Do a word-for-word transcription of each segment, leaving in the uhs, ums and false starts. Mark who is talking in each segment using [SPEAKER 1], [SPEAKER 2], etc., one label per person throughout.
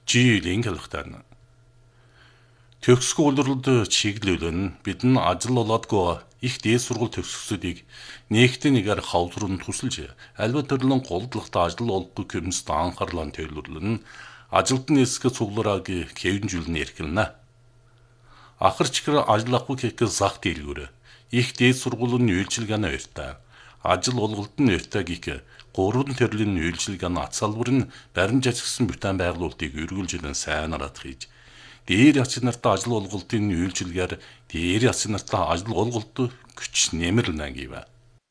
[SPEAKER 1] Жийлэн хэлхтэн. Төгсгөө улирлд чиглүүлэн бидэн ажил болоодгүй их дээд сургууль төгсгсөдийг нэгтэн нэгээр хавдрын тусалж альва төрлөн голдлогтой ажил олгохгүй көмөст анхаарлан төлөвлөн ажилтны эсгэ цугларааг хэвэнжүүлэн эрхэлнэ. Ахар чигэр ажил авахгүй гэхээс зах дийлгүүр их дээд сургуулийн үйлчилгээний өртөө ажил олголтын өртөө гих гурван төрлийн үйлчилгээний ац салбар нь баримж ажигсан бүтээн байгуулалтыг үргэлжлэн сайн араад хийж дээр яц нартай ажил олголтын үйлчилгээр дээр яц нартай ажил олголт күч нэмэрлэн гива.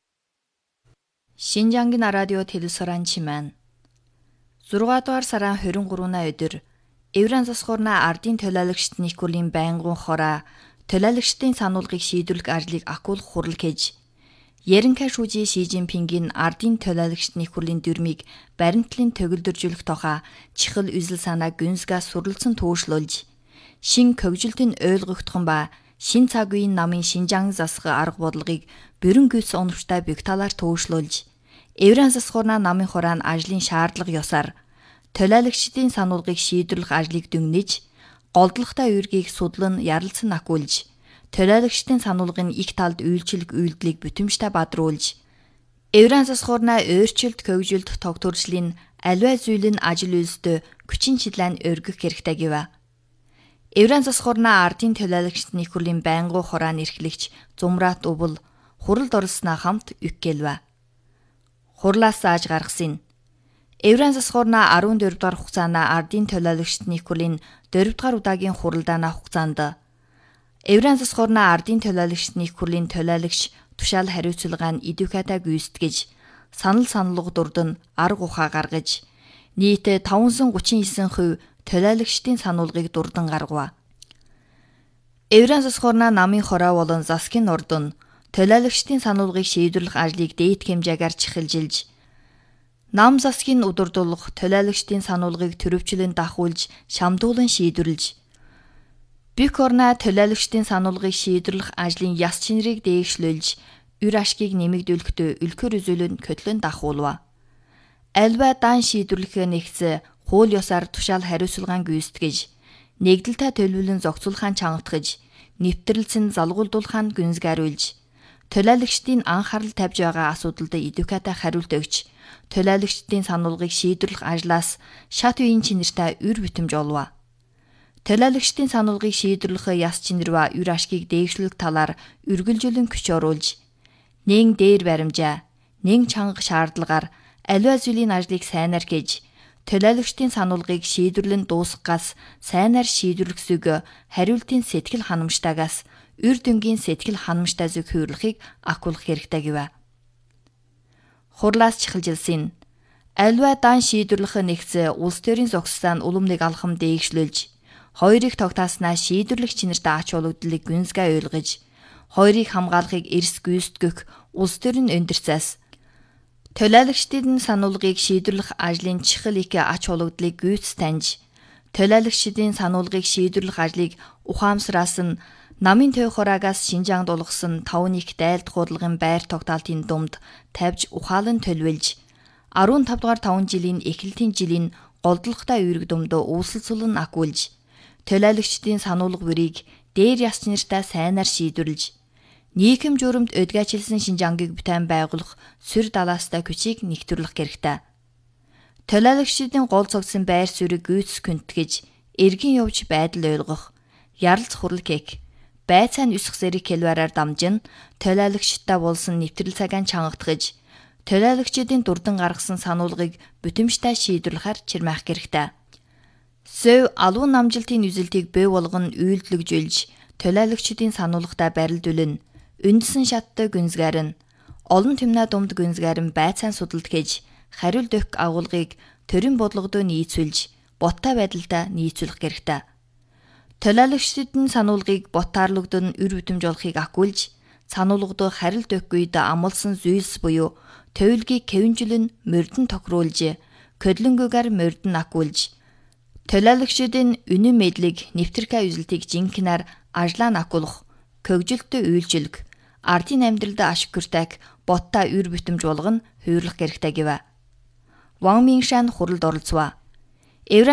[SPEAKER 2] Шинжангийн радио телевизоран чимэн зургаан дугаар сарын хорин гурван өдөр Евран засгуурна ардын төлөөлөгчд нийгүүлийн байнгын хороо төлөөлөгчдийн сануулгыг шийдвэрлэх ажлыг акуулах хурал хийж Ерөнхий шүүжийн Ши Жинпингийн ардын төлөөлөгчд нийгүүлийн дүрмийг баримтлалын төгөлдржүүлэх тухай чихэл үзэл санаа гүнзгээс сурлцсан төвшлүүлж шин хөгжилтөнд ойлгогдхон ба шин цаг үеийн намын Шинжаан засгийн арга бодлогыг бүрэн гүйц оновчтой бигталаар төвшлүүлж Евран засгуурна намын хураан ажлын шаардлага ёсоор төлөөлөгчдийн сануулгыг шийдвэрлэх ажлыг дүгнэж голдлогтой үүргийг судлан ярилцсан акуулж төлөөлөгчдийн сануулгын их талд үйлчлэг үйлдэлийг бүтэмжтэй бадруулж Евран засгуурна өөрчлөлт хөгжилт тогтворчлын аливаа зүйлийн ажил үйлсдөө хүчин чиглэн өргөх хэрэгтэй гэв. Евран засгуурна ардын төлөөлөгчд нийгүүлийн байнгын хураан эрхлэгч Зумрат Увл хуралд оролцсноо хамт үггэлвэ. Хурлаас зааж гаргасан. Евран засгуурна арван дөрөв дугаар хугацаана ардын төлөөлөгчд нийгүүлийн дөрөв дугаар удаагийн хуралдаана хугацаанд Евран засгуурна ардын төлөөлөгчд нийгүүлийн төлөөлөгч тушаал хариуцлагаа идэвхтэй гүйцэтгэж санал саналга дурд нь арга ухаа гаргаж нийт таван гучин девять хувь төлөөлөгчдийн сануулгыг дурдан гаргав. Евран засгуурна намын хороо болон засгийн урд нь төлөөлөгчдийн сануулгыг шийдвэрлэх ажлыг дээд хэмжээгээр чихэлжилж нам засгийн удирдуулах төлөөлөгчдийн сануулгыг төрөвчлөн дахуулж шамдуулан шийдвэрлэж Бик орна төлөөлөгчдийн сануулгыг шийдвэрлэх ажлын яс чинрийг дээшлүүлж үр ашгийг нэмэгдүүлэхдээ өлкөр үзүүлэн көтлөн дахуулва. Альва дан шийдвэрлэхээ нэгцээ хууль ёсоор тушаал хариуцлагаан гүйцэтгэж нэгдэлтэй төлөвлөн зохицуулахын чангатгаж нэвтрэлцэн залгуулдуулахын гүнзгийрүүлж төлөөлөгчдийн анхаарал тавьж байгаа асуудалд идэвхтэй хариулт өгч төлөөлөгчдийн сануулгыг шийдвэрлэх ажлаас шат үеийн чинэртэй үр бүтэмж олов. Төлөөлөгчдийн сануулгыг шийдвэрлэх яс чинэр ба үр ашгийг дээгшлэх талаар үргэлжлүүлэн хүч оруулж нэн дээр баримжаа, нэн чанга шаардлагаар аливаа зүйлийн ажлыг сайнаар хийж төлөөлөгчдийн сануулгыг шийдвэрлэн дуусгахаас сайнаар шийдвэрлэхсүг хариултын сэтгэл ханамжтайгаас үр дүнгийн сэтгэл ханамжтай зүг хөөрлөхийг акуулах хэрэгтэй гэв. Хурлаас чихэлжилсэн. Аливаа дан шийдвэрлэх нэгц улс төрийн зогссон уламныг алхам дээгшлүүлж хоёрыг тогтааснаа шийдвэрлэх чинэртэй ач холбогдлыг гүнзгий ойлгож, хоёрыг хамгаалахыг эрс гүйцэтгэх улс төрийн өндөрцөөс төлөөлөгчдийн сануулгыг шийдвэрлэх ажлын чихэл их ач холбогдлыг гүйц таньж, төлөөлөгчдийн сануулгыг шийдвэрлэх ажлыг ухаамсараас нь намын төв хураагаас Шинжаанд улгасан таван их дайлт худалдагын байр тогтоолтын дунд тавьж ухаалан төлөвлөж, арван тав дугаар таван жилийн эхлэлтийн жилийн голдлогтой үүрэг думд үүсэлцүүлэн акуулж, төлөөлөгчдийн сануулга бүрийг дээр яс чинэртэй сайнаар шийдвэрлэж, нийгэм журамд өдгөөчилсөн Шинжаангийг бүтээн байгуулах сүр далаастай хүчийг нэгтвэрлэх хэрэгтэй. Төлөөлөгчдийн гол цогцсон байр суурийг гүйцэс хүндэтгэж, эргэн явж байдал ойлгох, яралц хурал кек, байцаан үсэх зэрэг хэлбэрээр дамжин төлөөлөгчдтэй болсон нэвтрэл цагаан чангатгаж, төлөөлөгчдийн дурдан гаргасан сануулгыг бүтэмжтэй шийдвэрлэхээр чирмаах хэрэгтэй. Сөв алуун намжилтын үзэлтийг бий болгон үйлдэлжүүлж, төлөөлөгчдийн сануулгатай барилдуулна, үндсэн шаттай гүнзгийрэн, олон тэмнээ думд гүнзгийрэн байцаан судалт хийж, хариулт өгөх агуулгыг төрийн бодлогодоо нийцүүлж, боттой байдалтай нийцүүлэх хэрэгтэй. Төлөөлөгчдийн сануулгыг ботаарлагдсан үр бүтэмж олохыг акуулж, сануулгадоо хариулт өгөх үед амлсан зүйлс буюу төвлөгийг хэвэнжүүлэн мордон тохируулж, көдлөнгөөр мордон акуулж, төлөөлөгчдийн үнэн мэдлэг нэвтрэх үзэлтийг жинхэнээр ажлаа накуулах, хөгжилтөд үйлчлэх, ардын амьдралд ашиг хүртэх боттой үр бүтэмж болгоно хөөрлөх хэрэгтэй гэв. Ван Миншан хуралд оролцов.